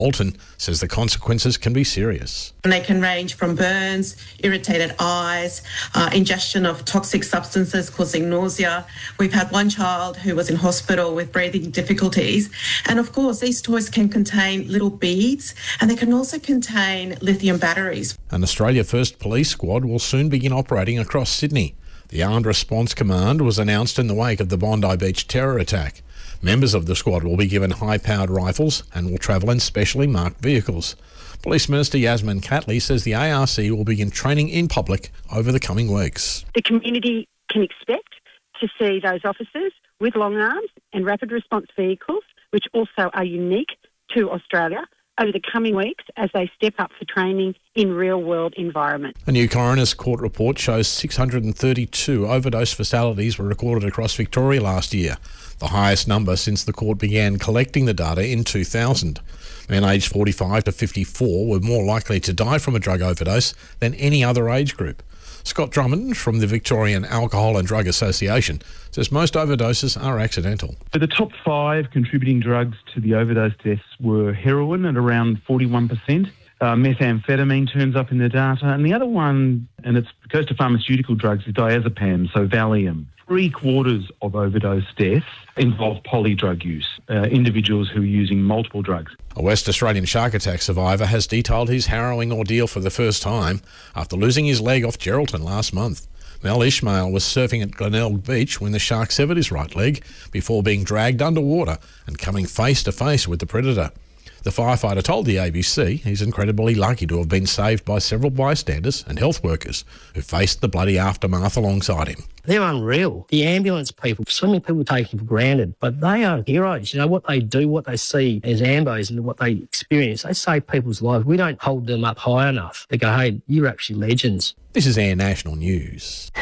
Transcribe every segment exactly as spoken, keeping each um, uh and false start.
Alton says the consequences can be serious. And they can range from burns, irritated eyes, uh, ingestion of toxic substances causing nausea. We've had one child who was in hospital with breathing difficulties. And of course, these toys can contain little beads, and they can also contain lithium batteries. An Australia First police squad will soon begin operating across Sydney. The Armed Response Command was announced in the wake of the Bondi Beach terror attack. Members of the squad will be given high-powered rifles and will travel in specially marked vehicles. Police Minister Yasmin Catley says the A R C will begin training in public over the coming weeks. The community can expect to see those officers with long arms and rapid response vehicles, which also are unique to Australia, over the coming weeks as they step up for training in real-world environments. A new coroner's court report shows six hundred thirty-two overdose fatalities were recorded across Victoria last year, the highest number since the court began collecting the data in two thousand. Men aged forty-five to fifty-four were more likely to die from a drug overdose than any other age group. Scott Drummond from the Victorian Alcohol and Drug Association says most overdoses are accidental. The top five contributing drugs to the overdose deaths were heroin at around forty-one percent. Uh, methamphetamine turns up in the data. And the other one, and it goes to pharmaceutical drugs, is diazepam, so Valium. Three quarters of overdose deaths involve polydrug use, uh, individuals who are using multiple drugs. A West Australian shark attack survivor has detailed his harrowing ordeal for the first time after losing his leg off Geraldton last month. Mel Ishmael was surfing at Glenelg Beach when the shark severed his right leg before being dragged underwater and coming face to face with the predator. The firefighter told the A B C he's incredibly lucky to have been saved by several bystanders and health workers who faced the bloody aftermath alongside him. They're unreal. The ambulance people, so many people take them for granted, but they are heroes. You know, what they do, what they see as ambos and what they experience, they save people's lives. We don't hold them up high enough. They go, hey, you're actually legends. This is Air National News.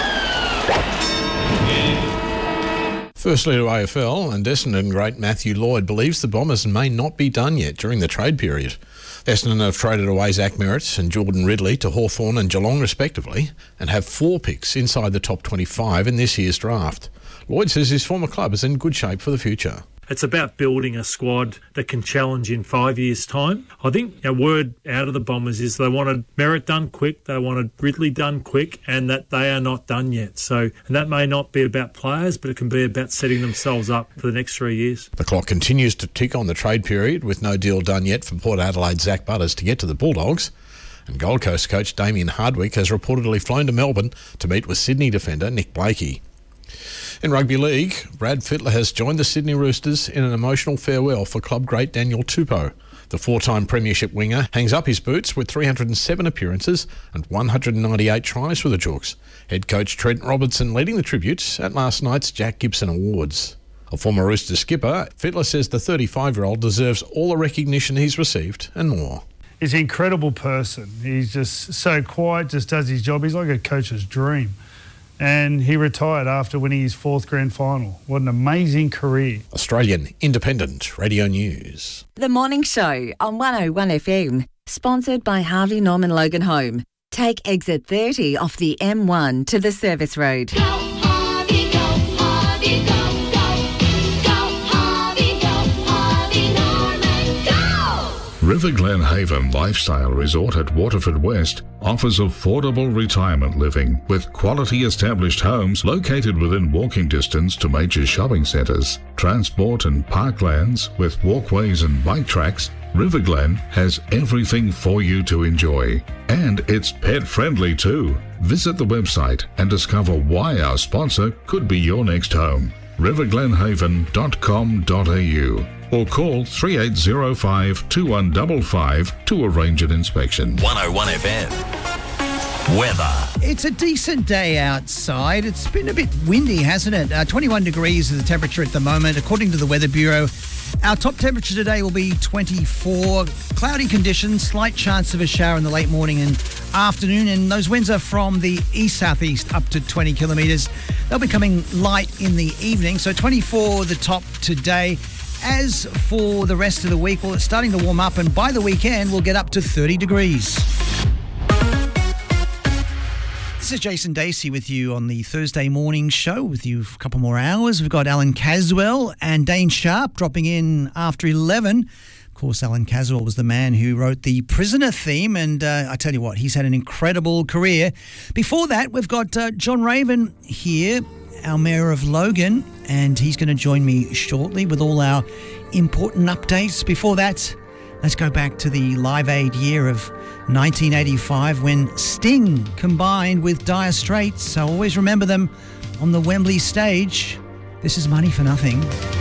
Firstly to A F L, and Essendon great Matthew Lloyd believes the Bombers may not be done yet during the trade period. Essendon have traded away Zach Merritt and Jordan Ridley to Hawthorn and Geelong respectively and have four picks inside the top twenty-five in this year's draft. Lloyd says his former club is in good shape for the future. It's about building a squad that can challenge in five years' time. I think a word out of the Bombers is they wanted Merritt done quick, they wanted Ridley done quick, and that they are not done yet. So, and that may not be about players, but it can be about setting themselves up for the next three years. The clock continues to tick on the trade period with no deal done yet for Port Adelaide's Zach Butters to get to the Bulldogs. And Gold Coast coach Damien Hardwick has reportedly flown to Melbourne to meet with Sydney defender Nick Blakey. In rugby league, Brad Fittler has joined the Sydney Roosters in an emotional farewell for club great Daniel Tupou. The four-time premiership winger hangs up his boots with three hundred seven appearances and one hundred ninety-eight tries for the Jooks. Head coach Trent Robertson leading the tributes at last night's Jack Gibson Awards. A former Rooster skipper, Fittler says the thirty-five-year-old deserves all the recognition he's received and more. He's an incredible person. He's just so quiet, just does his job. He's like a coach's dream. And he retired after winning his fourth grand final. What an amazing career. Australian Independent Radio News. The Morning Show on one oh one F M, sponsored by Harvey Norman Logan Home. Take exit thirty off the M one to the service road. Go, Harvey, go, Harvey, go, go. Go, Harvey, go, Harvey Norman, go! River Glen Haven Lifestyle Resort at Waterford West offers affordable retirement living with quality established homes located within walking distance to major shopping centres, transport and parklands with walkways and bike tracks. River Glen has everything for you to enjoy. And it's pet friendly too. Visit the website and discover why our sponsor could be your next home. river glen haven dot com dot a u or call three eight zero five, two one five five to arrange an inspection. one oh one F M. Weather. It's a decent day outside. It's been a bit windy, hasn't it? Uh, twenty-one degrees is the temperature at the moment. According to the Weather Bureau, our top temperature today will be twenty-four. Cloudy conditions, slight chance of a shower in the late morning and afternoon, and those winds are from the east-southeast up to twenty kilometres. They'll be coming light in the evening, so twenty-four the top today. As for the rest of the week, well, it's starting to warm up, and by the weekend, we'll get up to thirty degrees. This is Jason Dacey with you on the Thursday morning show with you for a couple more hours. We've got Alan Caswell and Dane Sharp dropping in after eleven. Of course, Alan Caswell was the man who wrote the Prisoner theme, and uh, I tell you what, he's had an incredible career. Before that, we've got uh, John Raven here, our Mayor of Logan, and he's going to join me shortly with all our important updates. Before that, let's go back to the Live Aid year of nineteen eighty-five when Sting combined with Dire Straits. So always remember them on the Wembley stage. This is Money for Nothing.